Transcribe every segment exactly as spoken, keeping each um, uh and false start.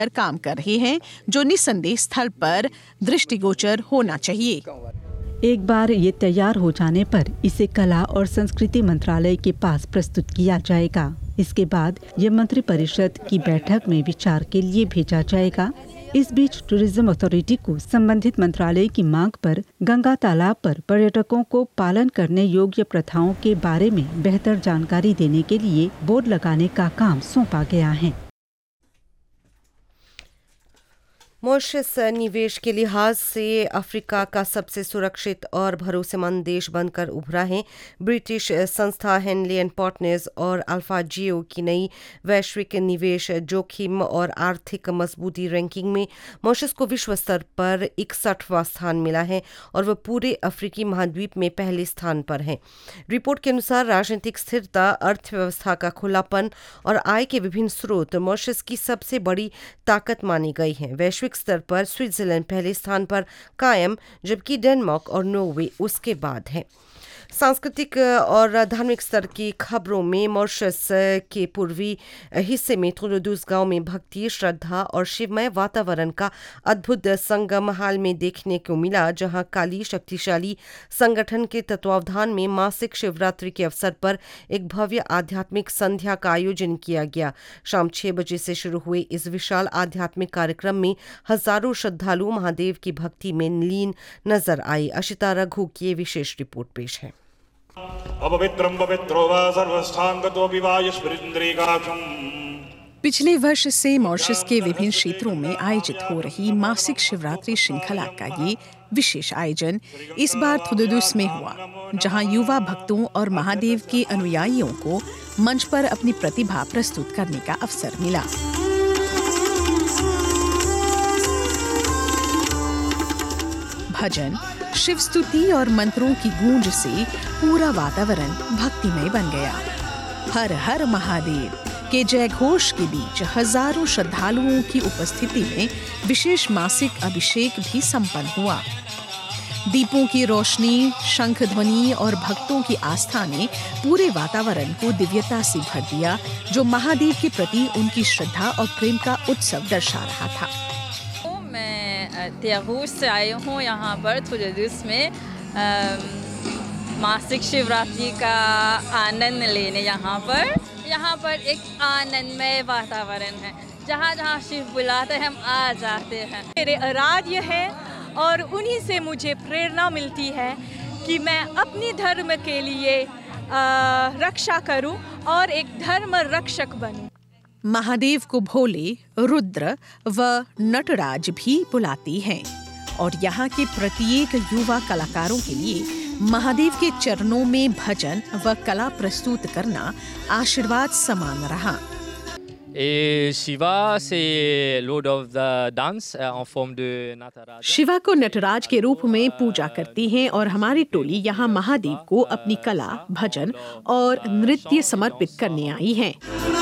पर काम कर रहे हैं, जो निस्संदेह स्थल पर दृष्टिगोचर होना चाहिए। एक बार ये तैयार हो जाने पर इसे कला और संस्कृति मंत्रालय के पास प्रस्तुत किया जाएगा। इसके बाद ये मंत्रिपरिषद की बैठक में विचार के लिए भेजा जाएगा। इस बीच टूरिज्म अथॉरिटी को संबंधित मंत्रालय की मांग पर गंगा तालाब पर पर्यटकों को पालन करने योग्य प्रथाओं के बारे में बेहतर जानकारी देने के लिए बोर्ड लगाने का काम सौंपा गया है। मॉरिशस निवेश के लिहाज से अफ्रीका का सबसे सुरक्षित और भरोसेमंद देश बनकर उभरा है। ब्रिटिश संस्था हेनले एंड पार्टनर्स और अल्फा जियो की नई वैश्विक निवेश जोखिम और आर्थिक मजबूती रैंकिंग में मॉरिशस को विश्व स्तर पर इकसठवां स्थान मिला है और वह पूरे अफ्रीकी महाद्वीप में पहले स्थान पर है। रिपोर्ट के अनुसार राजनीतिक स्थिरता, अर्थव्यवस्था का खुलापन और आय के विभिन्न स्रोत मॉरिशस की सबसे बड़ी ताकत मानी गई हैं। वैश्विक स्तर पर स्विट्जरलैंड पहले स्थान पर कायम, जबकि डेनमार्क और नॉर्वे उसके बाद है। सांस्कृतिक और धार्मिक स्तर की खबरों में मॉरिशस के पूर्वी हिस्से में थोलोदूस गांव में भक्ति, श्रद्धा और शिवमय वातावरण का अद्भुत संगम हाल में देखने को मिला, जहां काली शक्तिशाली संगठन के तत्वावधान में मासिक शिवरात्रि के अवसर पर एक भव्य आध्यात्मिक संध्या का आयोजन किया गया। शाम छह बजे से शुरू हुए इस विशाल आध्यात्मिक कार्यक्रम में हजारों श्रद्धालु महादेव की भक्ति में लीन नजर आए। अशिता रघु की ये विशेष रिपोर्ट पेश है। पिछले वर्ष से मॉरिशस के विभिन्न क्षेत्रों में आयोजित हो रही मासिक शिवरात्रि श्रृंखला का ये विशेष आयोजन इस बार थोलोदूस में हुआ, जहां युवा भक्तों और महादेव के अनुयायियों को मंच पर अपनी प्रतिभा प्रस्तुत करने का अवसर मिला। भजन, शिव स्तुति और मंत्रों की गूंज से पूरा वातावरण भक्तिमय बन गया। हर हर महादेव के जय घोष के बीच हजारों श्रद्धालुओं की उपस्थिति में विशेष मासिक अभिषेक भी संपन्न हुआ। दीपों की रोशनी, शंख ध्वनि और भक्तों की आस्था ने पूरे वातावरण को दिव्यता से भर दिया, जो महादेव के प्रति उनकी श्रद्धा और प्रेम का उत्सव दर्शा रहा था। त्यागूस से आई हूँ यहाँ पर थोलोदूस में मासिक शिवरात्रि का आनंद लेने। यहाँ पर यहाँ पर एक आनंदमय वातावरण है, जहाँ जहाँ शिव बुलाते हैं हम आ जाते हैं। मेरे आराध्य है और उन्हीं से मुझे प्रेरणा मिलती है कि मैं अपनी धर्म के लिए आ, रक्षा करूं और एक धर्म रक्षक बनूं। महादेव को भोले, रुद्र व नटराज भी बुलाती हैं और यहाँ के प्रत्येक युवा कलाकारों के लिए महादेव के चरणों में भजन व कला प्रस्तुत करना आशीर्वाद समान रहा। शिवा से Lord of the dance en forme de Nataraj. Shiva को नटराज के रूप में पूजा करती हैं और हमारी टोली यहाँ महादेव को अपनी कला, भजन और नृत्य समर्पित करने आई है।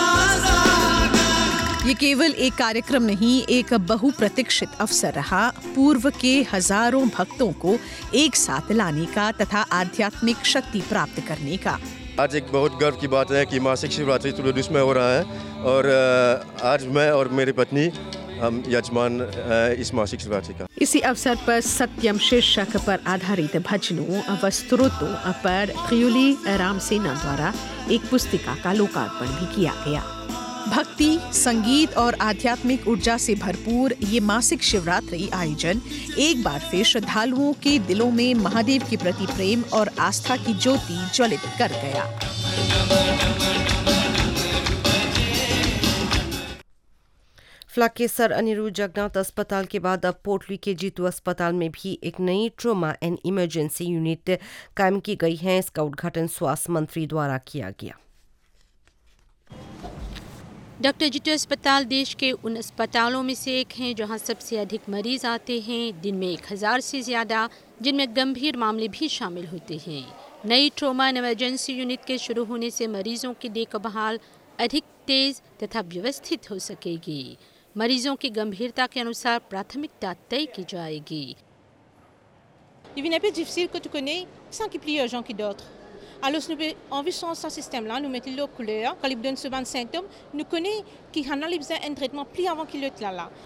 ये केवल एक कार्यक्रम नहीं, एक बहुप्रतीक्षित अवसर रहा, पूर्व के हजारों भक्तों को एक साथ लाने का तथा आध्यात्मिक शक्ति प्राप्त करने का। आज एक बहुत गर्व की बात है कि मासिक शिवरात्रि थोलोदूस में हो रहा है और आज मैं और मेरी पत्नी हम यजमान इस मासिक शिवरात्रि का। इसी अवसर पर सत्यम शीर्षक पर आधारित भजनों व स्तोत्रों पर खियोली रामसेना द्वारा एक पुस्तिका का लोकार्पण भी किया गया। भक्ति, संगीत और आध्यात्मिक ऊर्जा से भरपूर ये मासिक शिवरात्रि आयोजन एक बार फिर श्रद्धालुओं के दिलों में महादेव के प्रति प्रेम और आस्था की ज्योति ज्वलित कर गया। फ्लाक के सर अनिरुद्ध जगन्नाथ अस्पताल के बाद अब पोर्टली के जीतू अस्पताल में भी एक नई ट्रोमा एंड इमरजेंसी यूनिट कायम की गई है। इसका उद्घाटन स्वास्थ्य मंत्री द्वारा किया गया। डॉक्टर जीतू अस्पताल देश के उन अस्पतालों में से एक हैं जहां सबसे अधिक मरीज आते हैं, दिन में एक हज़ार से ज़्यादा, जिनमें गंभीर मामले भी शामिल होते हैं। नई ट्रोमा एंड इमरजेंसी यूनिट के शुरू होने से मरीजों की देखभाल अधिक तेज तथा व्यवस्थित हो सकेगी। मरीजों की गंभीरता के अनुसार प्राथमिकता तय की जाएगी। Devine un peu difficile quand tu connais sans qu'il y ait urgent qui d'autres. Alors, en vue de ce système-là, nous mettons l'eau couleur, quand il donne ce ban symptômes, nous connaissons qu'il y a besoin d'un traitement plus avant qu'il le là.